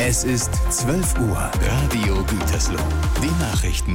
Es ist 12 Uhr. Radio Gütersloh. Die Nachrichten.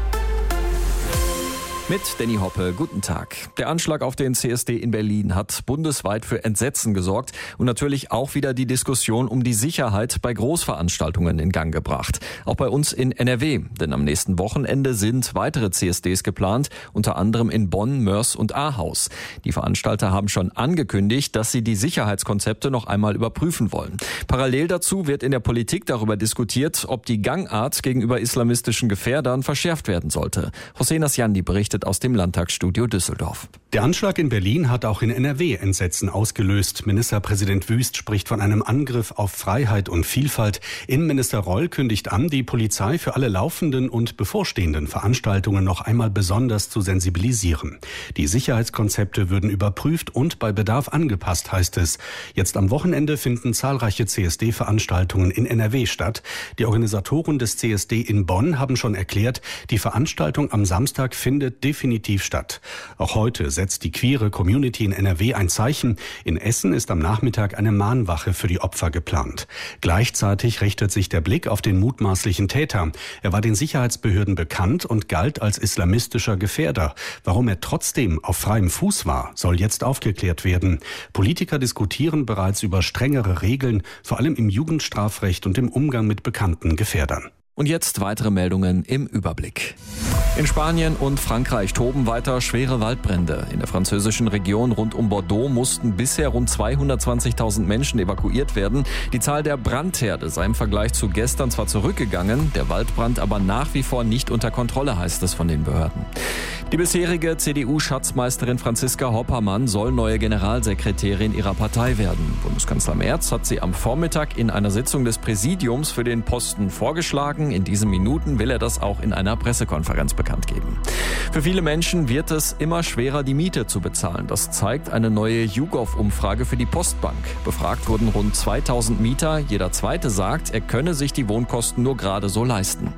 Mit Danny Hoppe, guten Tag. Der Anschlag auf den CSD in Berlin hat bundesweit für Entsetzen gesorgt und natürlich auch wieder die Diskussion um die Sicherheit bei Großveranstaltungen in Gang gebracht. Auch bei uns in NRW, denn am nächsten Wochenende sind weitere CSDs geplant, unter anderem in Bonn, Mörs und Ahaus. Die Veranstalter haben schon angekündigt, dass sie die Sicherheitskonzepte noch einmal überprüfen wollen. Parallel dazu wird in der Politik darüber diskutiert, ob die Gangart gegenüber islamistischen Gefährdern verschärft werden sollte. Hossein Asjandi berichtet aus dem Landtagsstudio Düsseldorf. Der Anschlag in Berlin hat auch in NRW Entsetzen ausgelöst. Ministerpräsident Wüst spricht von einem Angriff auf Freiheit und Vielfalt. Innenminister Reul kündigt an, die Polizei für alle laufenden und bevorstehenden Veranstaltungen noch einmal besonders zu sensibilisieren. Die Sicherheitskonzepte würden überprüft und bei Bedarf angepasst, heißt es. Jetzt am Wochenende finden zahlreiche CSD-Veranstaltungen in NRW statt. Die Organisatoren des CSD in Bonn haben schon erklärt, die Veranstaltung am Samstag findet definitiv statt. Auch heute setzt die queere Community in NRW ein Zeichen. In Essen ist am Nachmittag eine Mahnwache für die Opfer geplant. Gleichzeitig richtet sich der Blick auf den mutmaßlichen Täter. Er war den Sicherheitsbehörden bekannt und galt als islamistischer Gefährder. Warum er trotzdem auf freiem Fuß war, soll jetzt aufgeklärt werden. Politiker diskutieren bereits über strengere Regeln, vor allem im Jugendstrafrecht und im Umgang mit bekannten Gefährdern. Und jetzt weitere Meldungen im Überblick. In Spanien und Frankreich toben weiter schwere Waldbrände. In der französischen Region rund um Bordeaux mussten bisher rund 220.000 Menschen evakuiert werden. Die Zahl der Brandherde sei im Vergleich zu gestern zwar zurückgegangen, der Waldbrand aber nach wie vor nicht unter Kontrolle, heißt es von den Behörden. Die bisherige CDU-Schatzmeisterin Franziska Hoppermann soll neue Generalsekretärin ihrer Partei werden. Bundeskanzler Merz hat sie am Vormittag in einer Sitzung des Präsidiums für den Posten vorgeschlagen. In diesen Minuten will er das auch in einer Pressekonferenz bekannt geben. Für viele Menschen wird es immer schwerer, die Miete zu bezahlen. Das zeigt eine neue YouGov-Umfrage für die Postbank. Befragt wurden rund 2000 Mieter. Jeder Zweite sagt, er könne sich die Wohnkosten nur gerade so leisten.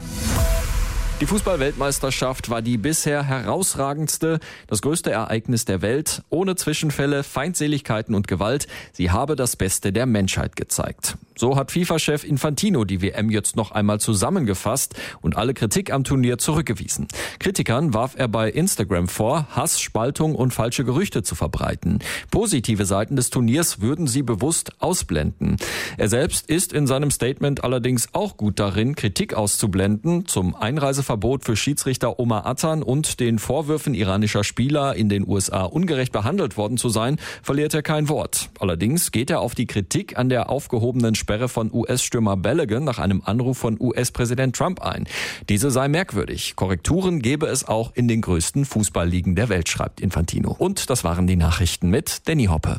Die Fußball-Weltmeisterschaft war die bisher herausragendste, das größte Ereignis der Welt, ohne Zwischenfälle, Feindseligkeiten und Gewalt. Sie habe das Beste der Menschheit gezeigt. So hat FIFA-Chef Infantino die WM jetzt noch einmal zusammengefasst und alle Kritik am Turnier zurückgewiesen. Kritikern warf er bei Instagram vor, Hass, Spaltung und falsche Gerüchte zu verbreiten. Positive Seiten des Turniers würden sie bewusst ausblenden. Er selbst ist in seinem Statement allerdings auch gut darin, Kritik auszublenden, zum Einreiseverbot für Schiedsrichter Omar Attan und den Vorwürfen iranischer Spieler, in den USA ungerecht behandelt worden zu sein, verliert er kein Wort. Allerdings geht er auf die Kritik an der aufgehobenen Sperre von US-Stürmer Balogun nach einem Anruf von US-Präsident Trump ein. Diese sei merkwürdig. Korrekturen gebe es auch in den größten Fußballligen der Welt, schreibt Infantino. Und das waren die Nachrichten mit Danny Hoppe.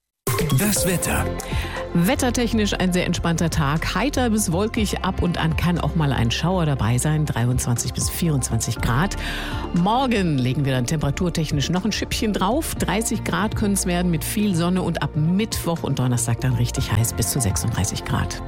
Das Wetter. Wettertechnisch ein sehr entspannter Tag. Heiter bis wolkig, ab und an kann auch mal ein Schauer dabei sein. 23 bis 24 Grad. Morgen legen wir dann temperaturtechnisch noch ein Schippchen drauf. 30 Grad können es werden mit viel Sonne und ab Mittwoch und Donnerstag dann richtig heiß bis zu 36 Grad.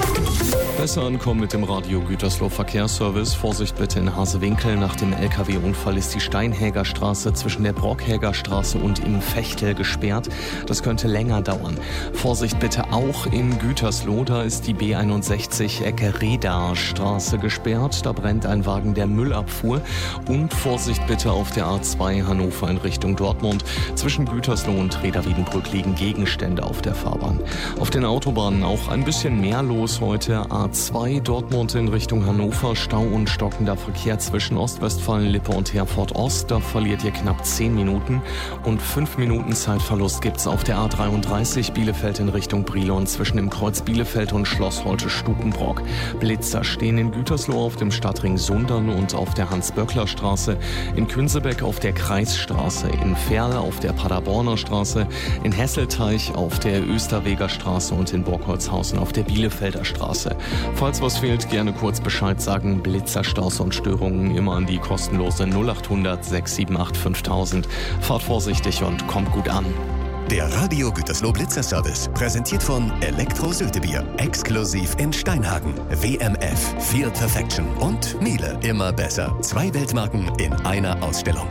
Besser ankommen mit dem Radio Gütersloh Verkehrsservice. Vorsicht bitte in Hasewinkel. Nach dem LKW-Unfall ist die Steinhägerstraße zwischen der Brockhägerstraße und im Fechtel gesperrt. Das könnte länger dauern. Vorsicht bitte auch in Gütersloh. Da ist die B61 Ecke Redaer Straße gesperrt. Da brennt ein Wagen der Müllabfuhr. Und Vorsicht bitte auf der A2 Hannover in Richtung Dortmund. Zwischen Gütersloh und Reda-Wiedenbrück liegen Gegenstände auf der Fahrbahn. Auf den Autobahnen auch ein bisschen mehr los heute. A2 Dortmund in Richtung Hannover, Stau und stockender Verkehr zwischen Ostwestfalen, Lippe und Herford Ost. Da verliert ihr knapp 10 Minuten und 5 Minuten Zeitverlust gibt's auf der A33 Bielefeld in Richtung Brilon zwischen dem Kreuz Bielefeld und Schloss Holte-Stukenbrock. Blitzer stehen in Gütersloh auf dem Stadtring Sundern und auf der Hans-Böckler-Straße, in Künsebeck auf der Kreisstraße, in Ferl auf der Paderborner Straße, in Hesselteich auf der Österweger Straße und in Burgholzhausen auf der Bielefelder Straße. Falls was fehlt, gerne kurz Bescheid sagen. Blitzer, Staus und Störungen immer an die kostenlose 0800 678 5000. Fahrt vorsichtig und kommt gut an. Der Radio Gütersloh Blitzerservice, präsentiert von Elektro Sültebier, exklusiv in Steinhagen, WMF, Feel Perfection und Miele, immer besser. 2 Weltmarken in einer Ausstellung.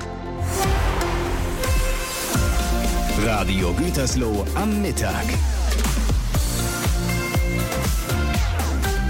Radio Gütersloh am Mittag.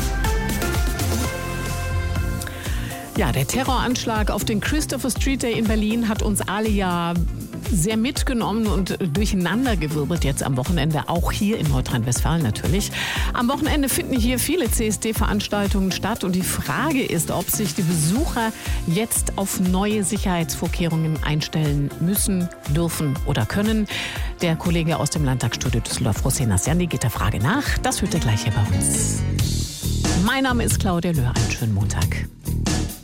Ja, der Terroranschlag auf den Christopher Street Day in Berlin hat uns alle ja sehr mitgenommen und durcheinandergewirbelt jetzt am Wochenende, auch hier in Nordrhein-Westfalen natürlich. Am Wochenende finden hier viele CSD-Veranstaltungen statt und die Frage ist, ob sich die Besucher jetzt auf neue Sicherheitsvorkehrungen einstellen müssen, dürfen oder können. Der Kollege aus dem Landtagsstudio Düsseldorf, Hossein Nasjandi, geht der Frage nach. Das hört ihr gleich hier bei uns. Mein Name ist Claudia Löhr. Einen schönen Montag.